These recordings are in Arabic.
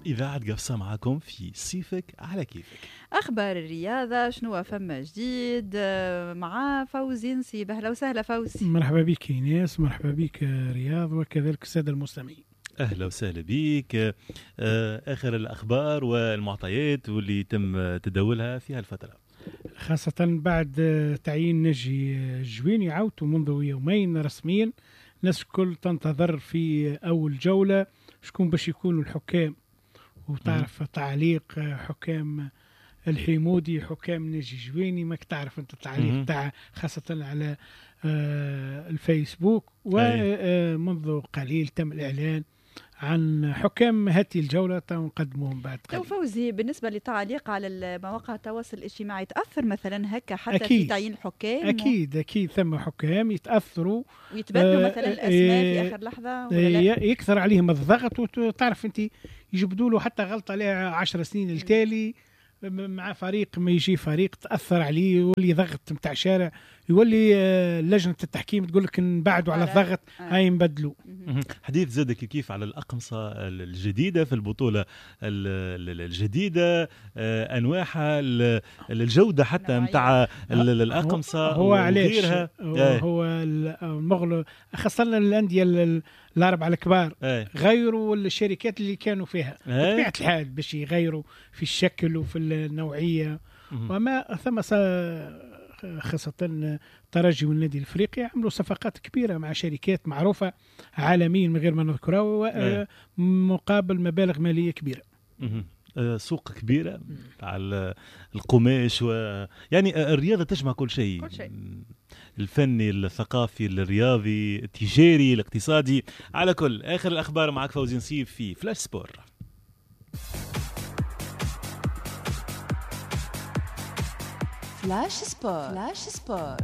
إذاعة قفصة معكم في صيفك على كيفك. أخبار الرياضة شنو فما جديد مع فوزي نصيب. أهلا وسهلا فوزي. مرحبا بك إيناس، مرحبا بك رياض، وكذلك السادة المستمعين. أهلا وسهلا بك. آخر الأخبار والمعطيات واللي يتم تداولها في هالفترة، خاصة بعد تعيين نجي الجويني عودته منذ يومين رسميا. الناس الكل تنتظر في أول جولة شكون باش يكونوا الحكام، وتعرف تعليق حكام الحمودي حكام نجي جويني، ما تعرف انت التعليق تاع خاصة على الفيسبوك. ومنذ قليل تم الإعلان عن حكام هذه الجولة نقدموهم بعد قليل. فوزي، بالنسبة للتعليق على مواقع التواصل الاجتماعي تأثر مثلا هكا حتى أكيد في تعيين الحكام؟ أكيد ثم حكام يتأثروا ويتبدلوا مثلا الأسماء في آخر لحظة يكثر عليهم الضغط، وتعرف انت يجبدوا له حتى غلطة لها 10 سنين التالي مع فريق، ما يجي فريق تأثر عليه يولي ضغط متاع شارع، يولي لجنة التحكيم تقول لك نبعدوا على الضغط هاي نبدلوا. حديث زادك كيف على الأقمصة الجديدة في البطولة الجديدة، أنواعها، الجودة حتى متاع الأقمصة هو علاش هو المغلو خاصة الأندية الأربعة الكبار غيروا الشركات اللي كانوا فيها بطبيعة الحال باش يغيروا في الشكل وفي النوعية. وما ثم خاصة ترجي والنادي الافريقي عملوا صفقات كبيرة مع شركات معروفة عالميا من غير ما نذكرها مقابل مبالغ مالية كبيرة. سوق كبيرة على القماش يعني الرياضة تجمع كل شيء، الفني، الثقافي، الرياضي، التجاري، الاقتصادي، على كل. آخر الأخبار معك فوزي نصيب في فلاش سبور. فلاش سبور.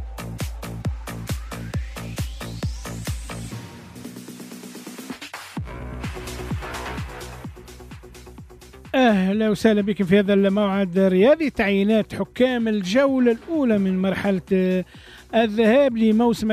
أهلا وسهلا بكم في هذا الموعد الرياضي. تعيينات حكام الجولة الأولى من مرحلة الذهاب لموسم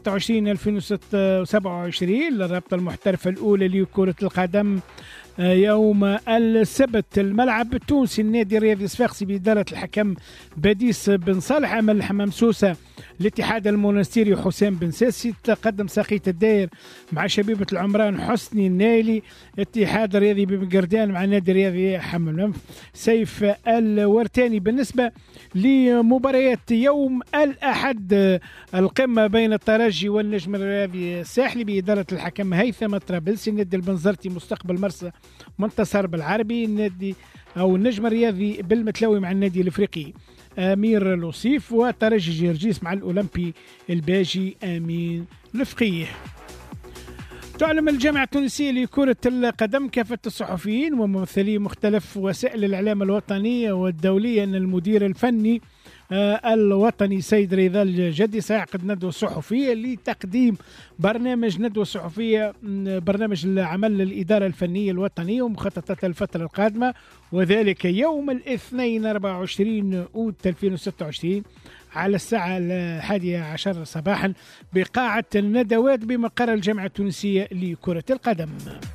2026-2027 للرابطة المحترفة الأولى لكرة القدم يوم السبت. الملعب التونسي النادي الرياضي الصفاقسي بإدارة الحكم بديس بن صالح أمل الحمام سوسة، الاتحاد المونستيري حسام بن ساسي، تقدم ساقية الداير مع شبيبة العمران حسني النايلي، اتحاد الرياضي بمقردان مع النادي الرياضي حمل سيف الورتاني. بالنسبة لمباريات يوم الأحد، القمة بين الترجي والنجم الرياضي الساحلي بإدارة الحكم هيثم الطرابلسي، النادي البنزرتي مستقبل مرسى منتصر بالعربي، النادي أو النجم الرياضي بالمتلوي مع النادي الافريقي امير لوصيف، وترجي جرجيس مع الاولمبي الباجي امين الفقيه. تعلم الجامعة التونسية لكرة القدم كافة الصحفيين وممثلي مختلف وسائل الإعلام الوطنية والدولية أن المدير الفني الوطني سيد رضا الجدي سيعقد ندوة صحفية لتقديم برنامج ندوة صحفية، برنامج العمل للإدارة الفنية الوطنية ومخططات الفترة القادمة، وذلك يوم الاثنين 24 أوت 2026 على الساعة 11 صباحا بقاعة الندوات بمقر الجامعة التونسية لكرة القدم.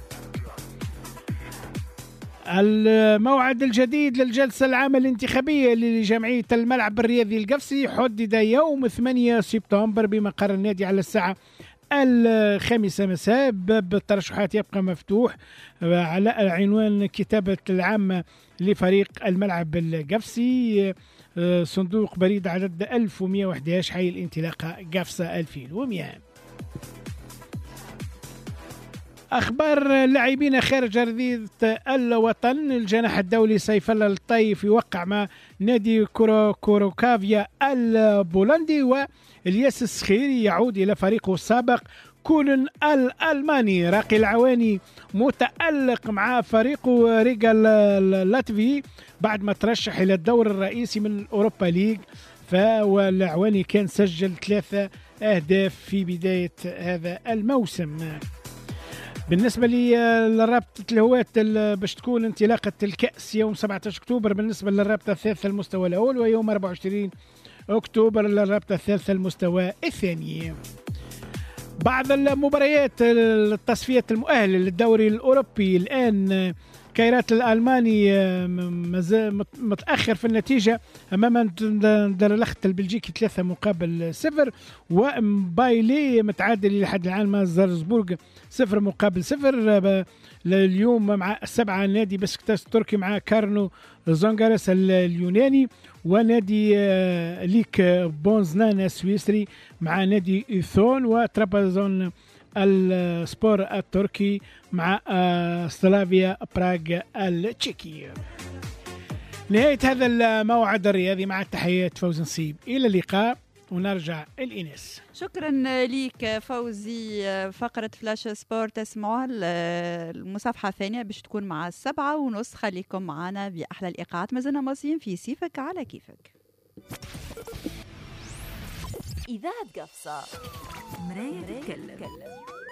الموعد الجديد للجلسة العامة الانتخابية لجمعية الملعب الرياضي القفصي حدد يوم 8 سبتمبر بمقر النادي على الساعة 5 مساء. باب الترشحات يبقى مفتوح على عنوان كتابة العامة لفريق الملعب القفصي، صندوق بريد عدد 1111 حي الانطلاقة قفصة 2100. أخبار لاعبين خارج أرضية الوطن، الجناح الدولي سيف الله الطيف يوقع مع نادي كوروكافيا البولندي، والياس السخيري يعود إلى فريقه السابق كولن الألماني. راقي العواني متألق مع فريقه ريغال اللاتفي بعد ما ترشح إلى الدور الرئيسي من الأوروبا ليج، فالعواني كان سجل 3 أهداف في بداية هذا الموسم. بالنسبة لرابطة الهواة باش تكون انطلاقة الكأس يوم 17 أكتوبر بالنسبة للرابطة الثالثة المستوى الأول، ويوم 24 أكتوبر للرابطة الثالثة المستوى الثاني. بعض المباريات التصفية المؤهلة للدوري الأوروبي الآن كايرات الألماني متأخر في النتيجة أمام اندرلخت البلجيكي 3-0. ومبايلي متعادل إلى حد الآن مع زالزبورغ 0-0. اليوم مع 7 نادي بسكتاس التركي مع كارنو زونغارس اليوناني، ونادي ليك بونزنان السويسري مع نادي إيثون، وترابزون السبور التركي مع سلافيا براغ التشيكي. نهاية هذا الموعد الرياضي مع التحيات فوزي نصيب، إلى اللقاء ونرجع الإنس. شكرا ليك فوزي. فقرة فلاش سبورت تسمعوها المصافحة الثانية باش تكون مع 7:30. خليكم معنا بأحلى الإيقاعات، مازلنا ماصيين في سيفك على كيفك. إذاعة قفصة، مراية تتكلم.